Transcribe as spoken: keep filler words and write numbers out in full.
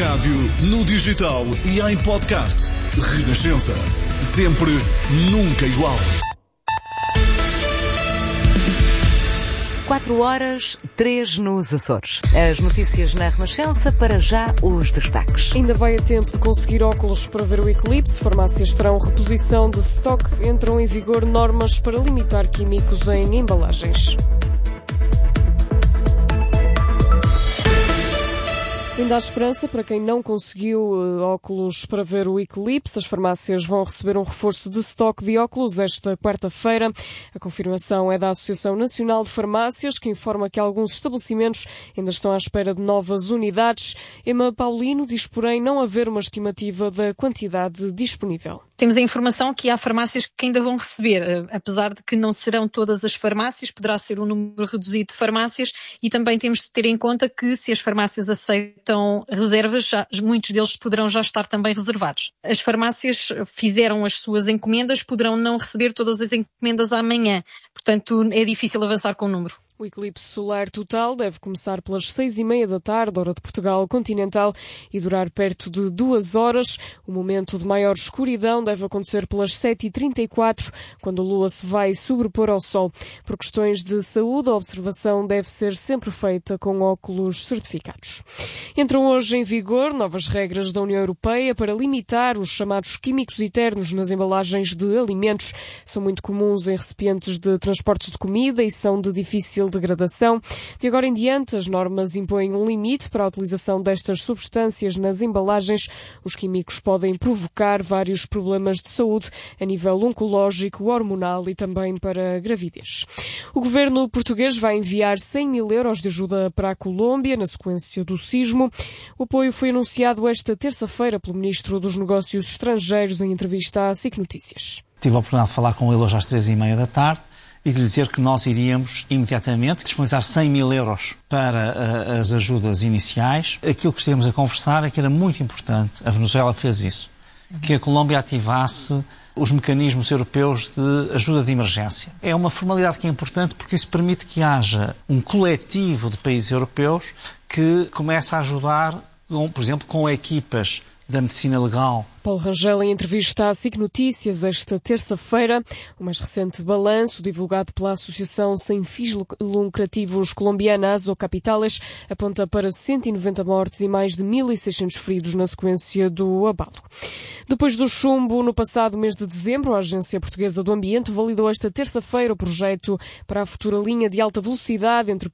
rádio, no digital e em podcast. Renascença. Sempre, nunca igual. quatro horas, três nos Açores. As notícias na Renascença, para já os destaques. Ainda vai a tempo de conseguir óculos para ver o eclipse. Farmácias terão reposição de stock. Entram em vigor normas para limitar químicos em embalagens. Ainda há esperança para quem não conseguiu uh, óculos para ver o eclipse. As farmácias vão receber um reforço de estoque de óculos esta quarta-feira. A confirmação é da Associação Nacional de Farmácias, que informa que alguns estabelecimentos ainda estão à espera de novas unidades. Emma Paulino diz, porém, não haver uma estimativa da quantidade disponível. Temos a informação que há farmácias que ainda vão receber, apesar de que não serão todas as farmácias, poderá ser um número reduzido de farmácias, e também temos de ter em conta que se as farmácias aceitam reservas, já, muitos deles poderão já estar também reservados. As farmácias fizeram as suas encomendas, poderão não receber todas as encomendas amanhã, portanto é difícil avançar com o número. O eclipse solar total deve começar pelas seis e meia da tarde, hora de Portugal continental, e durar perto de duas horas. O momento de maior escuridão deve acontecer pelas sete e trinta e quatro, quando a Lua se vai sobrepor ao Sol. Por questões de saúde, a observação deve ser sempre feita com óculos certificados. Entram hoje em vigor novas regras da União Europeia para limitar os chamados químicos eternos nas embalagens de alimentos. São muito comuns em recipientes de transportes de comida e são de difícil degradação. De agora em diante, as normas impõem um limite para a utilização destas substâncias nas embalagens. Os químicos podem provocar vários problemas de saúde a nível oncológico, hormonal e também para a gravidez. O governo português vai enviar cem mil euros de ajuda para a Colômbia na sequência do sismo. O apoio foi anunciado esta terça-feira pelo Ministro dos Negócios Estrangeiros em entrevista à SIC Notícias. Tive a oportunidade de falar com ele hoje às três e meia da tarde. E de lhe dizer que nós iríamos imediatamente disponibilizar cem mil euros para uh, as ajudas iniciais. Aquilo que estivemos a conversar é que era muito importante, a Venezuela fez isso, que a Colômbia ativasse os mecanismos europeus de ajuda de emergência. É uma formalidade que é importante porque isso permite que haja um coletivo de países europeus que comece a ajudar, com, por exemplo, com equipas da medicina legal. Paulo Rangel, em entrevista à SIC Notícias esta terça-feira, o mais recente balanço divulgado pela Associação Sem Fins Lucrativos Colombiana Aso Capitales aponta para cento e noventa mortes e mais de mil e seiscentos feridos na sequência do abalo. Depois do chumbo, no passado mês de dezembro, a Agência Portuguesa do Ambiente validou esta terça-feira o projeto para a futura linha de alta velocidade entre